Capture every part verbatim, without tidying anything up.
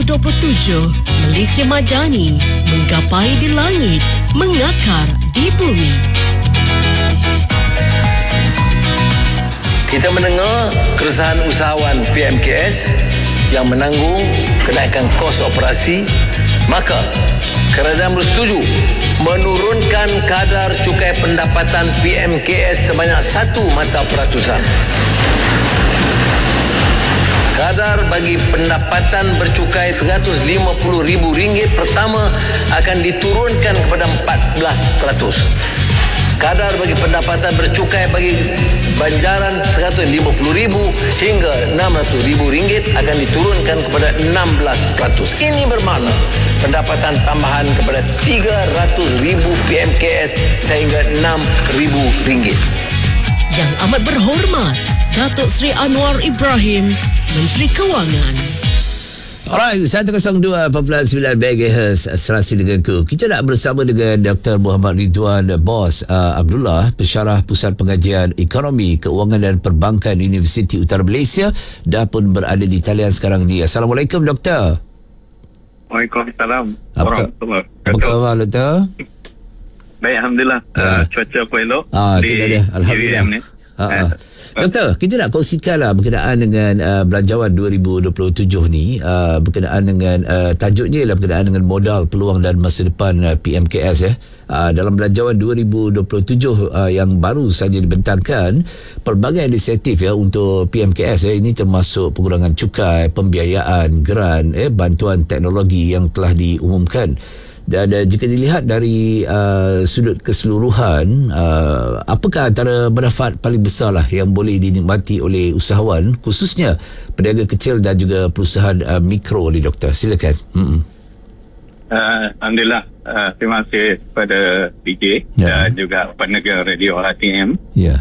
dua puluh tujuh, Malaysia Madani menggapai di langit, mengakar di bumi. Kita mendengar keresahan usahawan P M K S yang menanggung kenaikan kos operasi, maka kerajaan bersetuju menurunkan kadar cukai pendapatan P M K S sebanyak satu mata peratusan. Kadar bagi pendapatan bercukai seratus lima puluh ribu ringgit pertama akan diturunkan kepada empat belas peratus. Kadar bagi pendapatan bercukai bagi banjaran seratus lima puluh ribu hingga enam ratus ribu ringgit akan diturunkan kepada enam belas peratus. Ini bermakna pendapatan tambahan kepada tiga ratus ribu P M K S sehingga enam ribu ringgit. Yang amat berhormat, Datuk Seri Anwar Ibrahim, Menteri Kewangan. Alright, seratus dua perpuluhan sembilan megahertz serasi denganku. Kita nak bersama dengan Doktor Muhammad Ridwan Bos uh, Abdullah, Pensyarah Pusat Pengajian Ekonomi, Keuangan dan Perbankan Universiti Utara Malaysia, dah pun berada di talian sekarang ni. Assalamualaikum Doktor. Waalaikumsalam. Apa, apa khabar Doktor? Baik, Alhamdulillah. Uh, uh, cuaca pun elok. Ah, di, itu dia. Alhamdulillah. Ha, ha. Doktor, kita nak kongsikanlah berkenaan dengan uh, belanjawan dua ribu dua puluh tujuh ni, uh, berkenaan dengan uh, tajuknya ialah berkenaan dengan modal, peluang dan masa depan uh, P M K S ya. Uh, dalam belanjawan dua ribu dua puluh tujuh uh, yang baru saja dibentangkan, pelbagai inisiatif ya untuk P M K S ya, ini termasuk pengurangan cukai, pembiayaan, geran, eh, bantuan teknologi yang telah diumumkan. Dan uh, jika dilihat dari uh, sudut keseluruhan, uh, apakah antara manfaat paling besar lah yang boleh dinikmati oleh usahawan, khususnya peniaga kecil dan juga perusahaan uh, mikro ni Doktor? Silakan. Mm-hmm. Uh, Alhamdulillah. Uh, terima kasih kepada D J yeah. dan juga pendengar radio H T M. Ya. Yeah.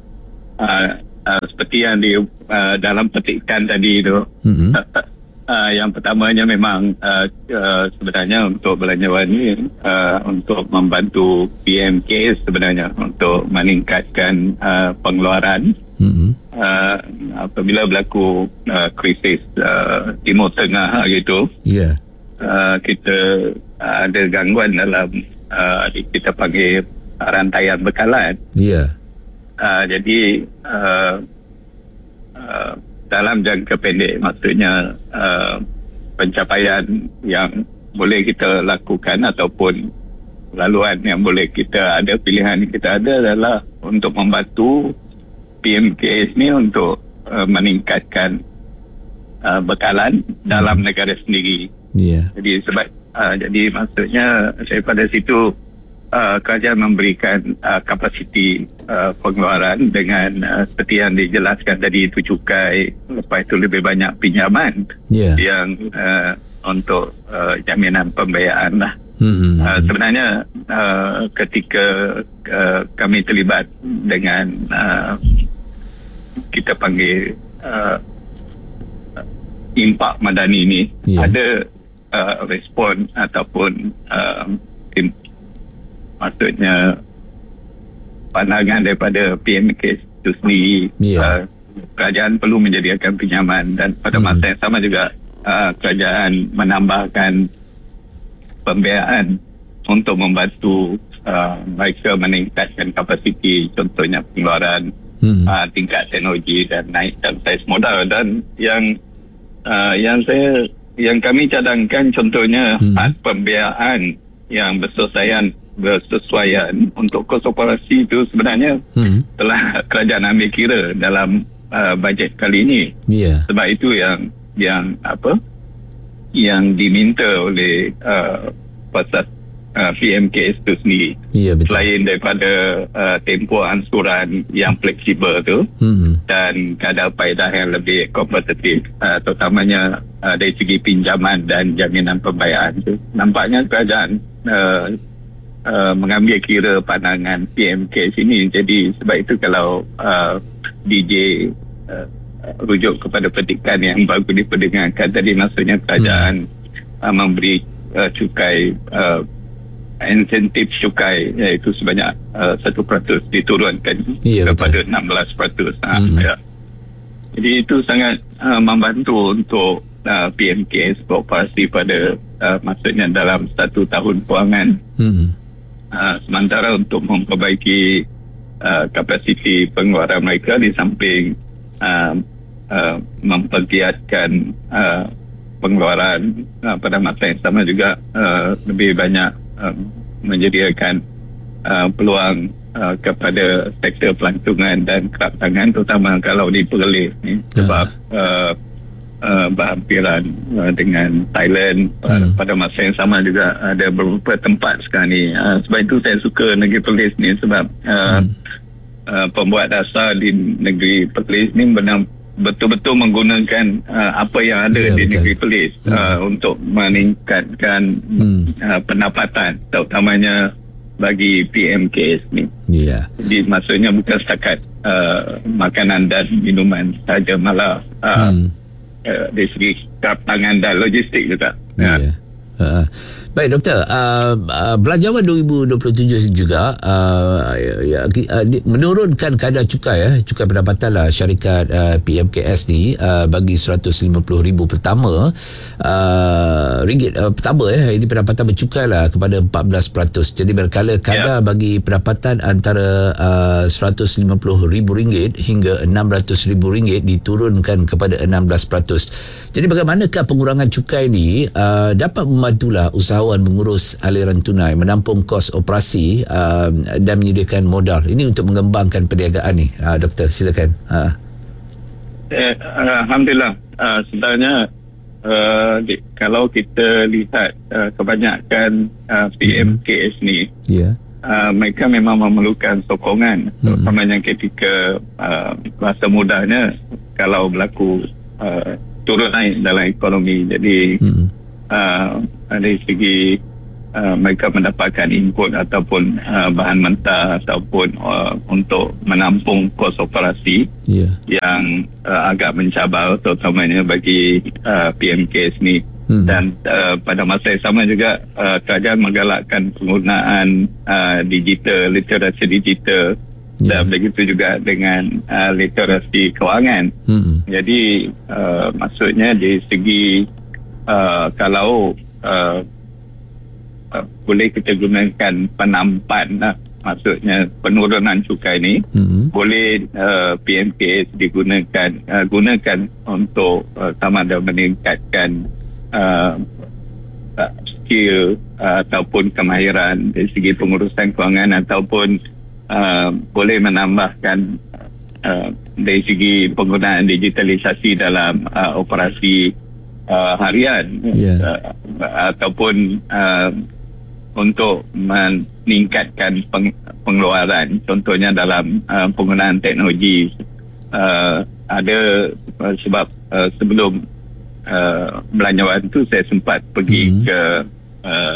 Uh, uh, seperti yang di uh, dalam petikan tadi itu. Mm-hmm. Uh, Uh, yang pertamanya memang uh, uh, sebenarnya untuk belanjawan ini uh, untuk membantu P M K sebenarnya untuk meningkatkan uh, pengeluaran mm-hmm. uh, apabila berlaku uh, krisis uh, Timur Tengah gitu. Yeah. Uh, kita uh, ada gangguan dalam uh, kita panggil rantaian bekalan. Yeah. Uh, jadi uh, uh, dalam jangka pendek, maksudnya uh, pencapaian yang boleh kita lakukan ataupun laluan yang boleh kita ada, pilihan yang kita ada adalah untuk membantu P M K S ni untuk uh, meningkatkan uh, bekalan hmm. dalam negara sendiri. Yeah. Jadi sebab uh, jadi maksudnya daripada situ Uh, kerajaan memberikan uh, kapasiti uh, pengeluaran dengan uh, seperti yang dijelaskan tadi, itu cukai, lepas itu lebih banyak pinjaman yeah. yang uh, untuk uh, jaminan pembiayaan lah. Mm-hmm. Uh, sebenarnya uh, ketika uh, kami terlibat dengan uh, kita panggil uh, impak madani ni, yeah. ada uh, respon ataupun uh, maksudnya pandangan daripada P M K itu sendiri. Yeah. Uh, kerajaan perlu menyediakan pinjaman dan pada masa hmm. yang sama juga uh, kerajaan menambahkan pembiayaan untuk membantu uh, mereka meningkatkan kapasiti, contohnya pengeluaran, hmm. uh, tingkat teknologi dan naikkan saiz modal. Dan yang uh, yang saya yang kami cadangkan contohnya hmm. had pembiayaan yang bersesuaian bersesuaian untuk kos operasi itu sebenarnya hmm. telah kerajaan ambil kira dalam uh, bajet kali ini. Yeah. Sebab itu yang yang apa yang diminta oleh uh, pasal uh, P M K S itu sendiri. Yeah, betul. Selain daripada uh, tempoh angsuran yang fleksibel tu hmm. dan kadar faedah yang lebih kompetitif, uh, terutamanya uh, dari segi pinjaman dan jaminan pembayaran tu, nampaknya kerajaan uh, Uh, mengambil kira pandangan P M K sini. Jadi sebab itu kalau uh, D J uh, rujuk kepada petikan yang baru diperdengarkan tadi, maksudnya kerajaan hmm. uh, memberi uh, cukai uh, insentif cukai iaitu sebanyak uh, satu peratus diturunkan ya, kepada betul. enam belas peratus. Hmm. Ya. Jadi itu sangat uh, membantu untuk uh, P M K S beroperasi pada uh, maksudnya dalam satu tahun kewangan. Hmm. Uh, sementara untuk memperbaiki uh, kapasiti pengeluaran mereka di samping uh, uh, mempergiatkan uh, pengeluaran uh, pada masa yang sama juga uh, lebih banyak uh, menyediakan uh, peluang uh, kepada sektor pelancongan dan keraptangan, terutama kalau di Perlis ni, sebab uh, uh, berhampiran uh, dengan Thailand uh, hmm. pada masa yang sama juga ada beberapa tempat sekarang ni. Uh, sebab itu saya suka negeri Perlis ni, sebab uh, hmm. uh, pembuat dasar di negeri Perlis ni benar betul-betul menggunakan uh, apa yang ada ya, di betul. negeri Perlis hmm. uh, untuk meningkatkan hmm. uh, pendapatan, terutamanya bagi P M K S ni. Ya. Jadi maksudnya bukan setakat uh, makanan dan minuman saja, malah uh, hmm. uh, dari segi keraptangan dan logistik juga. Ya. Ya. Uh, baik doktor, uh, uh, Belanjawan dua ribu dua puluh tujuh juga uh, ya, uh, menurunkan kadar cukai eh, cukai pendapatan lah syarikat uh, P M K S ni uh, bagi seratus lima puluh ribu pertama uh, ringgit uh, pertama eh, ini pendapatan bercukai lah kepada empat belas peratus. Jadi berkala kadar yeah. bagi pendapatan antara uh, seratus lima puluh ribu ringgit hingga enam ratus ribu ringgit diturunkan kepada enam belas peratus. Jadi bagaimanakah pengurangan cukai ni uh, dapat membantulah usahawan mengurus aliran tunai, menampung kos operasi uh, dan menyediakan modal. Ini untuk mengembangkan perniagaan ni. Uh, doktor, silakan. Uh. Eh, Alhamdulillah. Uh, sebenarnya uh, di, kalau kita lihat uh, kebanyakan uh, P M K S hmm. ni, yeah. uh, mereka memang memerlukan sokongan, hmm. terutamanya ketika uh, masa mudahnya kalau berlaku uh, turun naik dalam ekonomi. Jadi hmm. uh, dari segi uh, mereka mendapatkan input ataupun uh, bahan mentah ataupun uh, untuk menampung kos operasi yeah. yang uh, agak mencabar, terutamanya bagi uh, P M K S ni. Hmm. Dan uh, pada masa yang sama juga uh, kerajaan menggalakkan penggunaan uh, digital, literasi digital. Yeah. Dan begitu juga dengan uh, literasi kewangan. Hmm. Jadi uh, maksudnya dari segi uh, kalau uh, uh, boleh kita gunakan penampan, uh, maksudnya penurunan cukai ni, hmm. boleh uh, P M K S digunakan uh, gunakan untuk uh, sama ada meningkatkan uh, uh, skill uh, ataupun kemahiran dari segi pengurusan kewangan, ataupun Uh, boleh menambahkan uh, dari segi penggunaan digitalisasi dalam uh, operasi uh, harian yeah. uh, ataupun uh, untuk meningkatkan peng- pengeluaran, contohnya dalam uh, penggunaan teknologi. Uh, ada uh, sebab uh, sebelum uh, belanjawan tu saya sempat pergi mm-hmm. ke uh,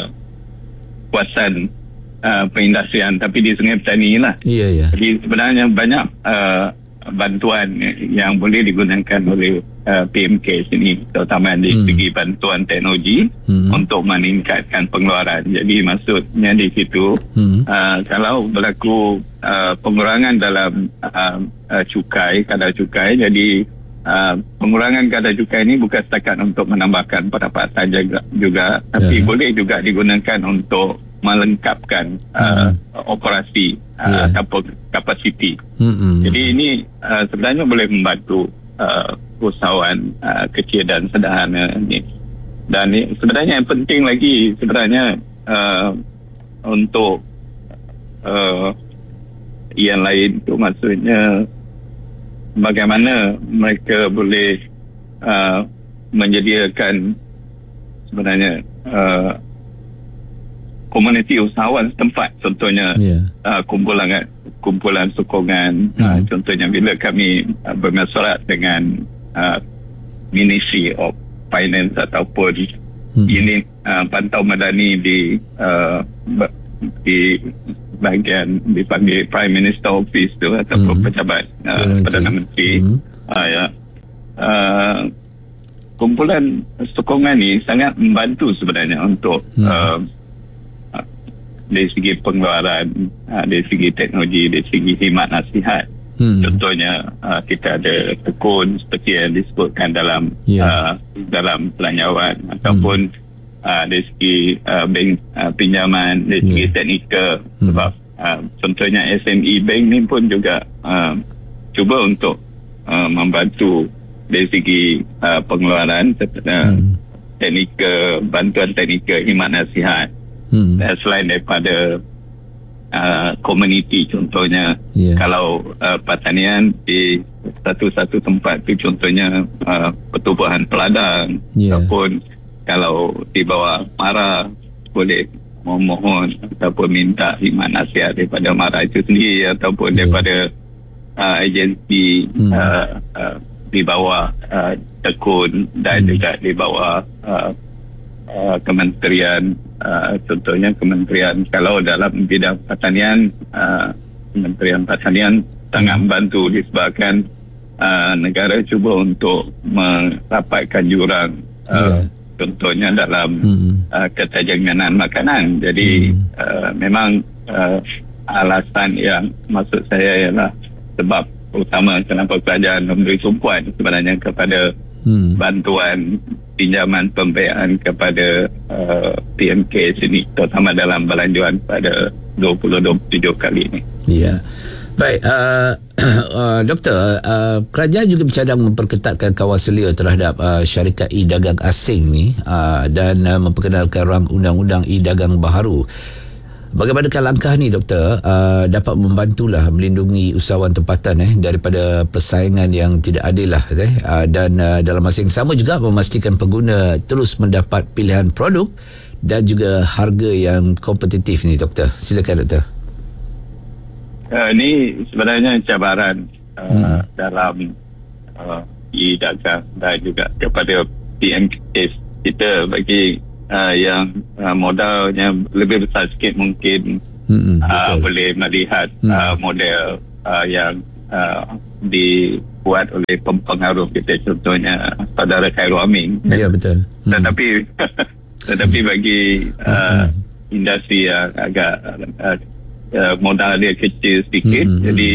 kawasan Uh, perindustrian, tapi di Sungai Petani lah. Yeah, yeah. Jadi sebenarnya banyak uh, bantuan yang boleh digunakan oleh uh, P M K S ini, terutama di hmm. segi bantuan teknologi hmm. untuk meningkatkan pengeluaran. Jadi maksudnya di situ hmm. uh, kalau berlaku uh, pengurangan dalam uh, uh, cukai, kadar cukai, jadi uh, pengurangan kadar cukai ini bukan setakat untuk menambahkan pendapatan juga, juga tapi yeah. boleh juga digunakan untuk melengkapkan uh, hmm. operasi uh, yeah. ataupun kapasiti. Hmm. Jadi ini uh, sebenarnya boleh membantu uh, usahawan uh, kecil dan sederhana ni. Dan ini sebenarnya yang penting lagi sebenarnya uh, untuk uh, yang lain tu, maksudnya bagaimana mereka boleh uh, menyediakan sebenarnya uh, komuniti usahawan setempat, contohnya yeah. uh, kumpulan kumpulan sokongan. Mm. Uh, contohnya bila kami uh, bermesyuarat dengan uh, Ministry of Finance ataupun mm. unit uh, pantau madani di uh, di bahagian dipanggil Prime Minister Office tu ataupun mm. pejabat uh, Perdana Menteri. Mm. Uh, ya. Uh, kumpulan sokongan ni sangat membantu sebenarnya untuk mm. uh, dari segi pengeluaran, dari segi teknologi, dari segi khidmat nasihat. Hmm. Contohnya uh, kita ada tekun seperti yang disebutkan dalam yeah. uh, dalam pelanjawan hmm. ataupun uh, dari segi uh, bank uh, pinjaman, dari segi yeah. teknikal hmm. sebab uh, contohnya S M E Bank ni pun juga uh, cuba untuk uh, membantu dari segi uh, pengeluaran uh, hmm. teknikal, bantuan teknikal, khidmat nasihat hmm. uh, selain daripada Uh, komuniti contohnya yeah. kalau uh, pertanian di satu-satu tempat tu contohnya uh, pertubuhan peladang yeah. ataupun kalau di bawah MARA boleh memohon ataupun minta khidmat nasihat daripada MARA itu sendiri ataupun yeah. daripada uh, agensi hmm. uh, uh, di bawah uh, tekun dan hmm. juga di bawah uh, uh, kementerian. Uh, contohnya kementerian kalau dalam bidang pertanian uh, kementerian pertanian sangat membantu disebabkan uh, negara cuba untuk merapatkan jurang uh, yeah. contohnya dalam mm-hmm. uh, ketajanganan makanan jadi mm. uh, memang uh, alasan yang maksud saya ialah sebab utama kenapa kerajaan memberi tumpuan sebenarnya kepada Hmm. bantuan pinjaman pembiayaan kepada uh, P M K S ini terutama dalam belanjuan pada dua ribu dua puluh tujuh kali ini. Ya. Baik, uh, uh, Doktor, uh, kerajaan juga bercadang memperketatkan kawal selia terhadap uh, syarikat e-dagang asing ni uh, dan uh, memperkenalkan rang undang-undang e-dagang baharu. Bagaimanakah langkah ni, Doktor, uh, dapat membantulah melindungi usahawan tempatan eh daripada persaingan yang tidak adil lah eh uh, dan uh, dalam masa yang sama juga memastikan pengguna terus mendapat pilihan produk dan juga harga yang kompetitif ni, Doktor. Silakan, Doktor. Uh, ini sebenarnya cabaran uh, hmm. dalam uh, e-dagang dan juga kepada P M K kita bagi Uh, yang uh, modalnya lebih besar sikit mungkin hmm, uh, boleh melihat hmm. uh, model uh, yang uh, dibuat oleh pempengaruh kita contohnya saudara Khairul Amin. Ya, betul. Hmm. Tetapi tetapi bagi uh, hmm. industri yang agak uh, uh, modal dia kecil sedikit hmm. jadi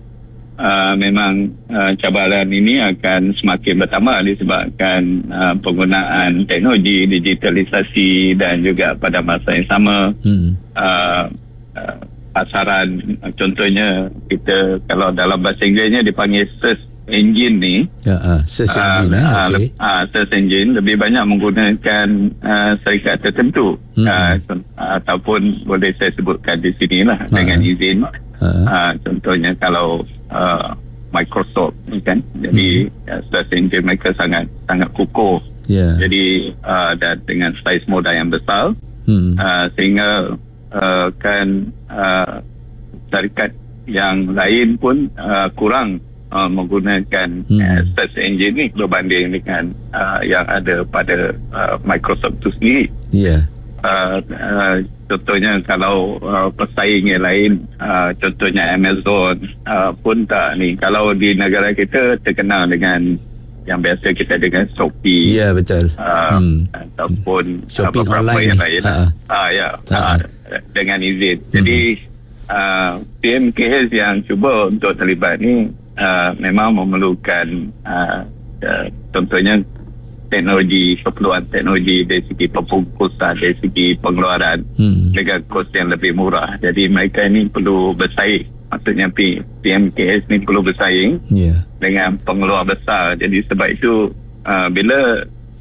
Uh, memang uh, cabaran ini akan semakin bertambah disebabkan uh, penggunaan teknologi digitalisasi dan juga pada masa yang sama hmm. uh, uh, pasaran uh, contohnya kita kalau dalam bahasa Inggerisnya dipanggil search engine ni ya, uh, search engine uh, uh, okay. uh, search engine lebih banyak menggunakan uh, syarikat tertentu hmm. uh, ataupun boleh saya sebutkan di sini lah uh. dengan izin uh. Uh, contohnya kalau Uh, Microsoft kan jadi hmm. uh, search engine mereka sangat sangat kukuh yeah. jadi uh, dan dengan saiz modal yang besar hmm. uh, sehingga uh, kan uh, syarikat yang lain pun uh, kurang uh, menggunakan hmm. uh, search engine ni berbanding dengan uh, yang ada pada uh, Microsoft itu sendiri yeah. uh, uh, contohnya kalau uh, pesaing yang lain uh, contohnya Amazon uh, pun tak ni kalau di negara kita terkenal dengan yang biasa kita dengan Shopee ya yeah, betul uh, hmm. ataupun Shopee uh, beberapa online yang lain ha. ah, ya ha. uh, dengan izin hmm. jadi uh, P M K S yang cuba untuk terlibat ni uh, memang memerlukan uh, uh, contohnya teknologi, keperluan teknologi dari segi pembungkusan, dari segi pengeluaran hmm. dengan kos yang lebih murah. Jadi mereka ini perlu bersaing. Maksudnya P M K S ni perlu bersaing yeah. dengan pengeluar besar. Jadi sebab itu uh, bila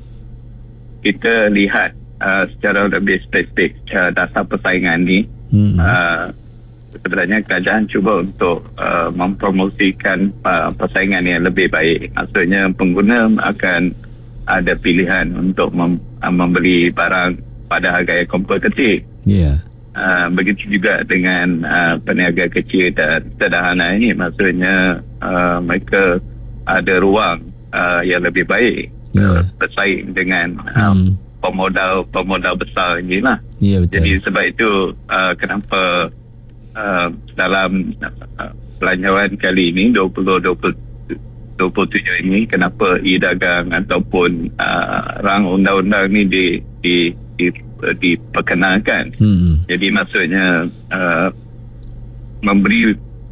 kita lihat uh, secara lebih spesifik uh, dasar persaingan ni hmm. uh, sebenarnya kerajaan cuba untuk uh, mempromosikan uh, persaingan yang lebih baik. Maksudnya pengguna akan ada pilihan untuk mem- membeli barang pada harga yang kompetitif. Yeah. Uh, begitu juga dengan uh, peniaga kecil dan sederhana ini, maksudnya uh, mereka ada ruang uh, yang lebih baik yeah. uh, bersaing dengan uh, hmm. pemodal-pemodal besar ini lah. Yeah, jadi sebab itu uh, kenapa uh, dalam uh, belanjawan kali ini dua ribu dua puluh dua puluh tujuh ini kenapa e-dagang ataupun uh, rang undang-undang ni di, di, di, diperkenalkan. Hmm. Jadi maksudnya uh, memberi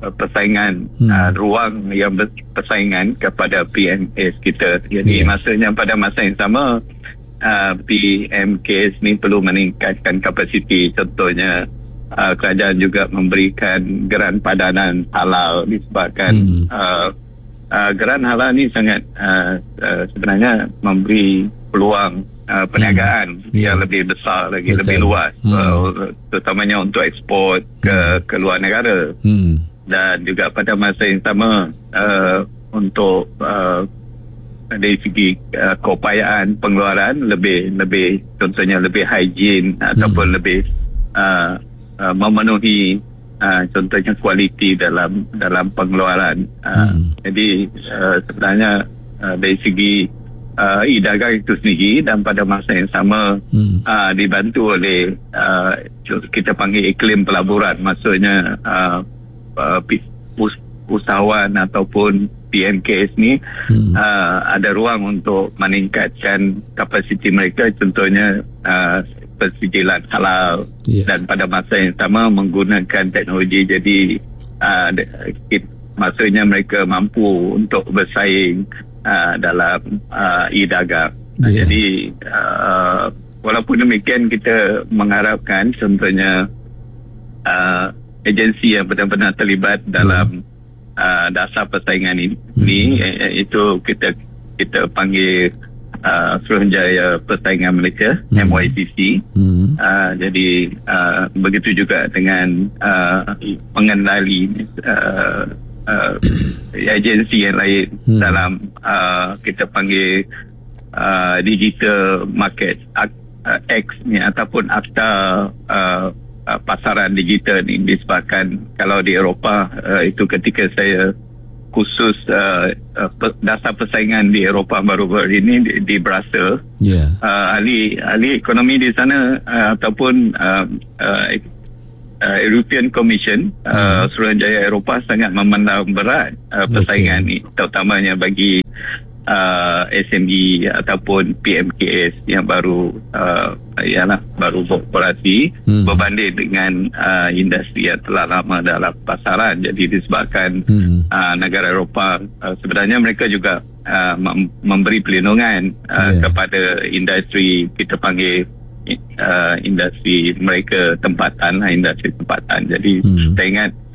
persaingan, hmm. uh, ruang yang persaingan kepada P M K S kita. Jadi yeah. maksudnya pada masa yang sama uh, P M K S ni perlu meningkatkan kapasiti. Contohnya uh, kerajaan juga memberikan geran padanan halal disebabkan hmm. uh, uh, geran halal ni sangat uh, uh, sebenarnya memberi peluang Uh, perniagaan hmm. yang yeah. lebih besar lagi, betul. Lebih luas, hmm. uh, terutamanya untuk ekspor ke, hmm. ke luar negara. Hmm. Dan juga pada masa yang sama uh, untuk uh, dari segi uh, keupayaan pengeluaran lebih lebih contohnya lebih higien hmm. ataupun lebih uh, uh, memenuhi uh, contohnya kualiti dalam dalam pengeluaran. Uh, hmm. Jadi uh, sebenarnya uh, dari segi Uh, e-dagang itu sendiri dan pada masa yang sama hmm. uh, dibantu oleh uh, kita panggil iklim pelaburan, maksudnya uh, uh, us- usahawan ataupun P M K S ni hmm. uh, ada ruang untuk meningkatkan kapasiti mereka, contohnya uh, persijilan halal yeah. dan pada masa yang sama menggunakan teknologi. Jadi uh, maksudnya mereka mampu untuk bersaing Uh, dalam uh, e-dagang. Yeah. Jadi uh, walaupun demikian kita mengharapkan contohnya uh, agensi yang benar-benar terlibat dalam yeah. uh, dasar persaingan ini, mm. ini itu kita kita panggil uh, Suruhanjaya Persaingan Malaysia mm. M Y P C. Mm. Uh, jadi uh, begitu juga dengan uh, pengendali uh, Uh, agensi yang lain hmm. dalam uh, kita panggil uh, Digital Market Act, uh, X ni ataupun akta uh, uh, pasaran digital ni, disebabkan kalau di Eropah uh, itu ketika saya khusus uh, uh, dasar persaingan di Eropah baru-baru ini di, di Brussels, yeah. uh, ahli ahli ekonomi di sana uh, ataupun uh, uh, Uh, European Commission uh, hmm. Suruhanjaya Eropah sangat memandang berat uh, persaingan okay. ini, terutamanya bagi uh, S M E ataupun P M K S yang baru uh, ialah baru beroperasi hmm. berbanding dengan uh, industri yang telah lama dalam pasaran. Jadi disebabkan hmm. uh, negara Eropah uh, sebenarnya mereka juga uh, mem- memberi perlindungan uh, yeah. kepada industri kita panggil Uh, industri mereka tempatan, industri tempatan. Jadi hmm. saya ingat